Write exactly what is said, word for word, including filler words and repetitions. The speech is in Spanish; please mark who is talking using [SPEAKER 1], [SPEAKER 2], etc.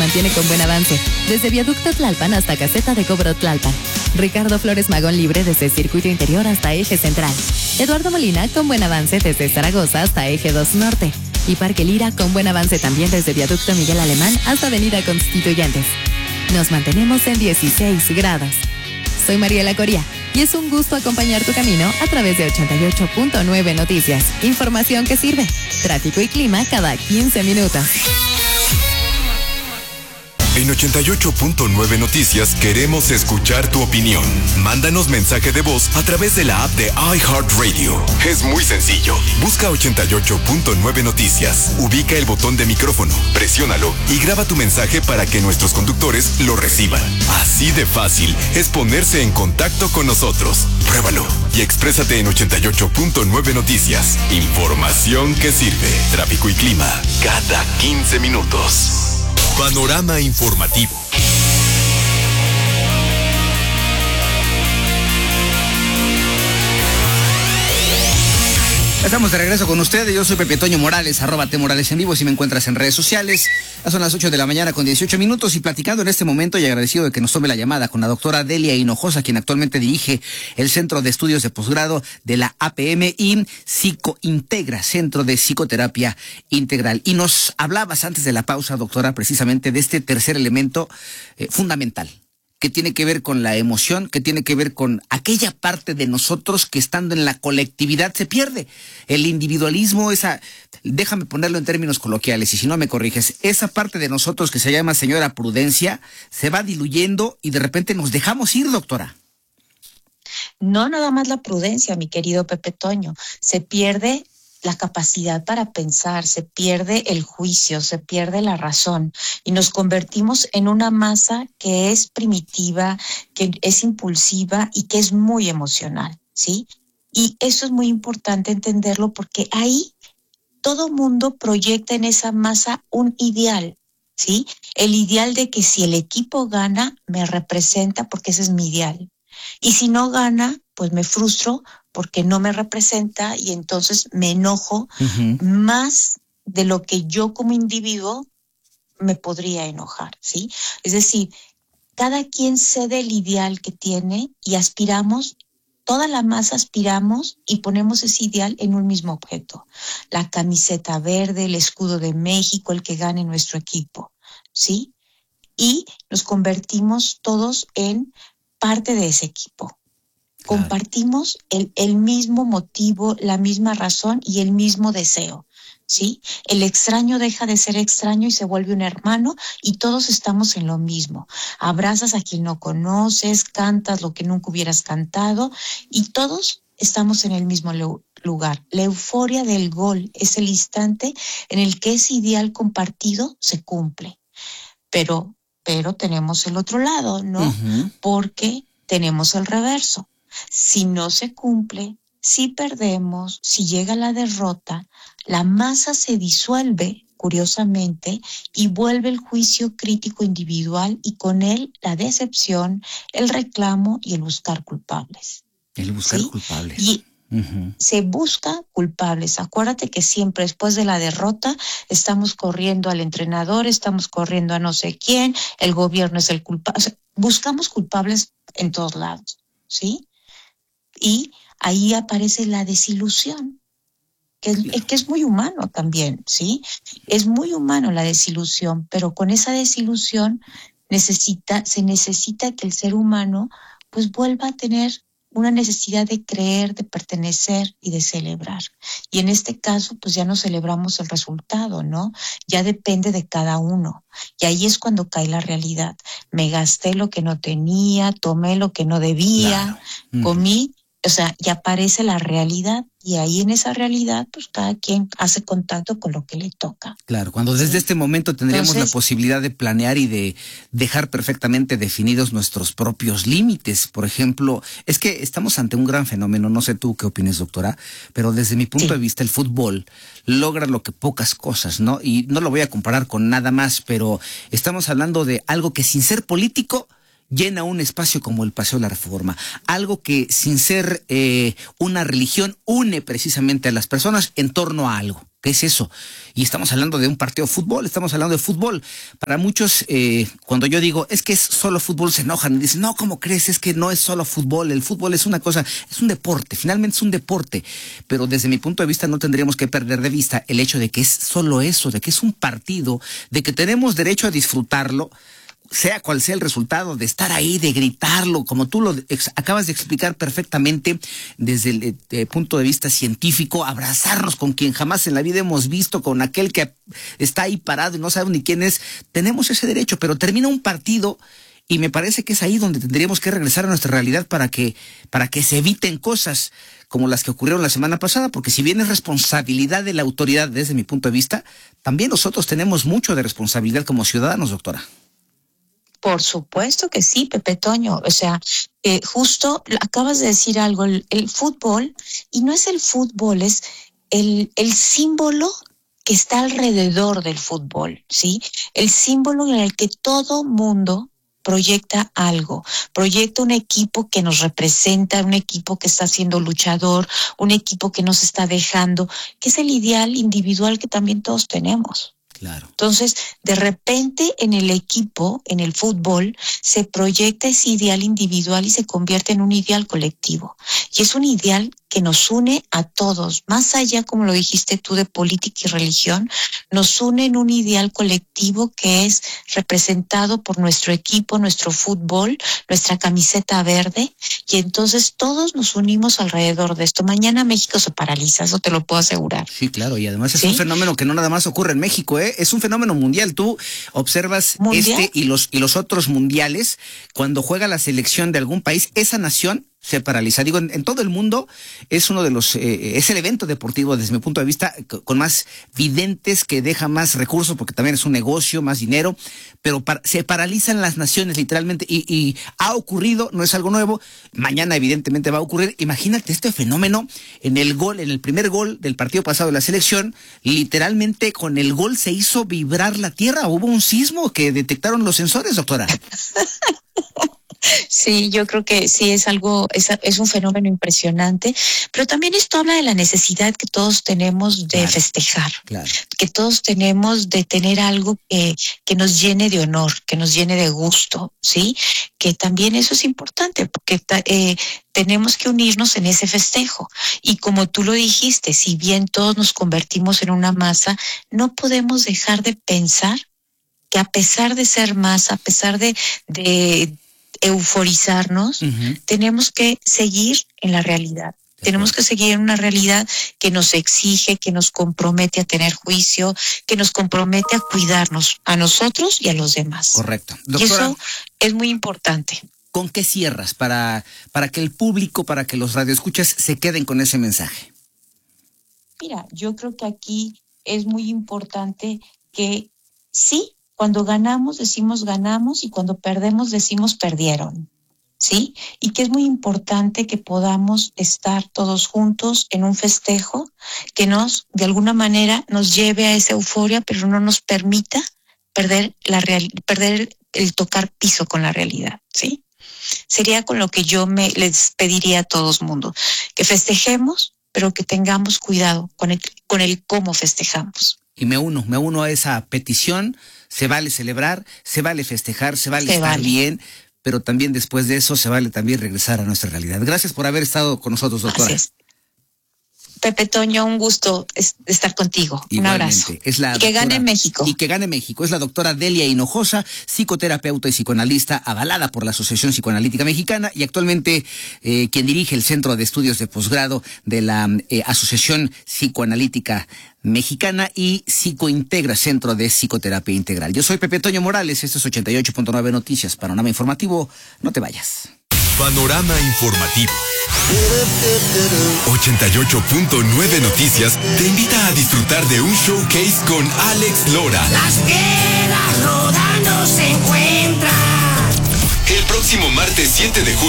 [SPEAKER 1] mantiene con buen avance, desde Viaducto Tlalpan hasta Caseta de Cobro Tlalpan. Ricardo Flores Magón libre desde Circuito Interior hasta Eje Central. Eduardo Molina con buen avance desde Zaragoza hasta Eje dos Norte. Y Parque Lira con buen avance también desde Viaducto Miguel Alemán hasta Avenida Constituyentes. Nos mantenemos en dieciséis grados. Soy Mariela Coria y es un gusto acompañar tu camino a través de ochenta y ocho punto nueve Noticias. Información que sirve. Tráfico y clima cada quince minutos.
[SPEAKER 2] En ochenta y ocho punto nueve Noticias queremos escuchar tu opinión. Mándanos mensaje de voz a través de la app de iHeartRadio. Es muy sencillo. Busca ochenta y ocho punto nueve Noticias. Ubica el botón de micrófono, presiónalo y graba tu mensaje para que nuestros conductores lo reciban. Así de fácil es ponerse en contacto con nosotros. Pruébalo y exprésate en ochenta y ocho punto nueve Noticias. Información que sirve. Tráfico y clima cada quince minutos. Panorama informativo.
[SPEAKER 3] Estamos de regreso con ustedes. Yo soy Pepe Toño Morales, arroba T Morales en vivo, si me encuentras en redes sociales. Ya son las ocho de la mañana con dieciocho minutos y platicando en este momento y agradecido de que nos tome la llamada con la doctora Delia Hinojosa, quien actualmente dirige el Centro de Estudios de Posgrado de la A P M y Psicointegra, Centro de Psicoterapia Integral. Y nos hablabas antes de la pausa, doctora, precisamente de este tercer elemento eh, fundamental, que tiene que ver con la emoción, que tiene que ver con aquella parte de nosotros que estando en la colectividad se pierde. El individualismo, esa, déjame ponerlo en términos coloquiales y si no me corriges, esa parte de nosotros que se llama señora prudencia se va diluyendo y de repente nos dejamos ir, doctora.
[SPEAKER 4] No nada más la prudencia, mi querido Pepe Toño, se pierde la capacidad para pensar, se pierde el juicio, se pierde la razón y nos convertimos en una masa que es primitiva, que es impulsiva y que es muy emocional, ¿sí? Y eso es muy importante entenderlo porque ahí todo mundo proyecta en esa masa un ideal, ¿sí? El ideal de que si el equipo gana, me representa porque ese es mi ideal. Y si no gana, pues me frustro porque no me representa y entonces me enojo uh-huh. más de lo que yo como individuo me podría enojar, ¿sí? Es decir, cada quien cede el ideal que tiene y aspiramos, toda la masa aspiramos y ponemos ese ideal en un mismo objeto. La camiseta verde, el escudo de México, el que gane nuestro equipo, ¿sí? Y nos convertimos todos en parte de ese equipo. Claro. Compartimos el, el mismo motivo, la misma razón y el mismo deseo, ¿sí? El extraño deja de ser extraño y se vuelve un hermano y todos estamos en lo mismo. Abrazas a quien no conoces, cantas lo que nunca hubieras cantado y todos estamos en el mismo le- lugar. La euforia del gol es el instante en el que ese ideal compartido se cumple. Pero, pero tenemos el otro lado, ¿no? Uh-huh. Porque tenemos el reverso. Si no se cumple, si perdemos, si llega la derrota, la masa se disuelve, curiosamente, y vuelve el juicio crítico individual y con él la decepción, el reclamo y el buscar culpables.
[SPEAKER 3] El buscar
[SPEAKER 4] ¿sí?
[SPEAKER 3] culpables.
[SPEAKER 4] Y
[SPEAKER 3] uh-huh.
[SPEAKER 4] se busca culpables. Acuérdate que siempre después de la derrota estamos corriendo al entrenador, estamos corriendo a no sé quién, el gobierno es el culpable. O sea, buscamos culpables en todos lados, ¿sí? Y ahí aparece la desilusión, que es, claro. que es muy humano también, ¿sí? Es muy humano la desilusión, pero con esa desilusión necesita, se necesita que el ser humano pues vuelva a tener una necesidad de creer, de pertenecer y de celebrar. Y en este caso, pues ya no celebramos el resultado, ¿no? Ya depende de cada uno. Y ahí es cuando cae la realidad. Me gasté lo que no tenía, tomé lo que no debía, claro. comí. O sea, ya aparece la realidad y ahí en esa realidad, pues cada quien hace contacto con lo que le toca.
[SPEAKER 3] Claro, cuando desde ¿sí? este momento tendríamos Entonces, la posibilidad de planear y de dejar perfectamente definidos nuestros propios límites. Por ejemplo, es que estamos ante un gran fenómeno, no sé tú qué opines, doctora, pero desde mi punto sí. de vista el fútbol logra lo que pocas cosas, ¿no? Y no lo voy a comparar con nada más, pero estamos hablando de algo que sin ser político llena un espacio como el Paseo de la Reforma, algo que sin ser eh, una religión une precisamente a las personas en torno a algo. ¿Qué es eso? Y estamos hablando de un partido de fútbol, estamos hablando de fútbol. Para muchos, eh, cuando yo digo, es que es solo fútbol, se enojan y dicen, no, ¿cómo crees? Es que no es solo fútbol, el fútbol es una cosa, es un deporte, finalmente es un deporte. Pero desde mi punto de vista no tendríamos que perder de vista el hecho de que es solo eso, de que es un partido, de que tenemos derecho a disfrutarlo, sea cual sea el resultado, de estar ahí, de gritarlo, como tú lo ex- acabas de explicar perfectamente desde el eh, punto de vista científico, abrazarnos con quien jamás en la vida hemos visto, con aquel que está ahí parado y no sabemos ni quién es. Tenemos ese derecho, pero termina un partido y me parece que es ahí donde tendríamos que regresar a nuestra realidad para que, para que se eviten cosas como las que ocurrieron la semana pasada, porque si bien es responsabilidad de la autoridad desde mi punto de vista, también nosotros tenemos mucho de responsabilidad como ciudadanos, doctora.
[SPEAKER 4] Por supuesto que sí, Pepe Toño. O sea, eh, justo acabas de decir algo, el, el fútbol, y no es el fútbol, es el, el símbolo que está alrededor del fútbol, ¿sí? El símbolo en el que todo mundo proyecta algo, proyecta un equipo que nos representa, un equipo que está siendo luchador, un equipo que nos está dejando, que es el ideal individual que también todos tenemos.
[SPEAKER 3] Claro.
[SPEAKER 4] Entonces, de repente en el equipo, en el fútbol, se proyecta ese ideal individual y se convierte en un ideal colectivo. Y es un ideal que nos une a todos, más allá, como lo dijiste tú, de política y religión, nos une en un ideal colectivo que es representado por nuestro equipo, nuestro fútbol, nuestra camiseta verde, y entonces todos nos unimos alrededor de esto. Mañana México se paraliza, eso te lo puedo asegurar.
[SPEAKER 3] Sí, claro, y además es
[SPEAKER 4] ¿Sí?
[SPEAKER 3] un fenómeno que no nada más ocurre en México, ¿eh? Es un fenómeno mundial. Tú observas
[SPEAKER 4] ¿Mundial?
[SPEAKER 3] este y los, y los otros mundiales, cuando juega la selección de algún país, esa nación se paraliza. Digo, en, en todo el mundo es uno de los, eh, es el evento deportivo desde mi punto de vista con más videntes, que deja más recursos porque también es un negocio, más dinero, pero par, se paralizan las naciones literalmente y, y ha ocurrido, no es algo nuevo, mañana evidentemente va a ocurrir. Imagínate este fenómeno en el gol, en el primer gol del partido pasado de la selección, literalmente con el gol se hizo vibrar la tierra, hubo un sismo que detectaron los sensores, doctora.
[SPEAKER 4] Sí, yo creo que sí es algo, es, es un fenómeno impresionante, pero también esto habla de la necesidad que todos tenemos de
[SPEAKER 3] Claro,
[SPEAKER 4] festejar,
[SPEAKER 3] claro.
[SPEAKER 4] que todos tenemos de tener algo que, que nos llene de honor, que nos llene de gusto, ¿sí? Que también eso es importante, porque eh, tenemos que unirnos en ese festejo. Y como tú lo dijiste, si bien todos nos convertimos en una masa, no podemos dejar de pensar que a pesar de ser masa, a pesar de... de euforizarnos, uh-huh. tenemos que seguir en la realidad. Tenemos que seguir en una realidad que nos exige, que nos compromete a tener juicio, que nos compromete a cuidarnos a nosotros y a los demás.
[SPEAKER 3] Correcto.
[SPEAKER 4] Doctora, y eso es muy importante.
[SPEAKER 3] ¿Con qué cierras para, para que el público, para que los radioescuchas se queden con ese mensaje?
[SPEAKER 4] Mira, yo creo que aquí es muy importante que sí, cuando ganamos decimos ganamos y cuando perdemos decimos perdieron, ¿sí? Y que es muy importante que podamos estar todos juntos en un festejo que nos, de alguna manera, nos lleve a esa euforia, pero no nos permita perder la real, perder el tocar piso con la realidad, ¿sí? Sería con lo que yo me les pediría a todos mundo, que festejemos, pero que tengamos cuidado con el, con el cómo festejamos.
[SPEAKER 3] Y me uno, me uno a esa petición. Se vale celebrar, se vale festejar, se vale
[SPEAKER 4] se
[SPEAKER 3] estar
[SPEAKER 4] vale.
[SPEAKER 3] bien, pero también después de eso se vale también regresar a nuestra realidad. Gracias por haber estado con nosotros, doctora.
[SPEAKER 4] Así es. Pepe Toño, un gusto estar contigo.
[SPEAKER 3] Igualmente.
[SPEAKER 4] Un abrazo.
[SPEAKER 3] Es la
[SPEAKER 4] y que
[SPEAKER 3] doctora,
[SPEAKER 4] gane México.
[SPEAKER 3] Y que gane México. Es la doctora Delia Hinojosa, psicoterapeuta y psicoanalista, avalada por la Asociación Psicoanalítica Mexicana y actualmente eh, quien dirige el Centro de Estudios de Posgrado de la eh, Asociación Psicoanalítica Mexicana y Psicointegra, Centro de Psicoterapia Integral. Yo soy Pepe Toño Morales, esto es ochenta y ocho punto nueve Noticias, Panorama Informativo, no te vayas.
[SPEAKER 2] Panorama Informativo. ochenta y ocho punto nueve Noticias te invita a disfrutar de un showcase con Alex Lora.
[SPEAKER 5] Las piedras rodando se encuentran.
[SPEAKER 2] El próximo martes siete de julio.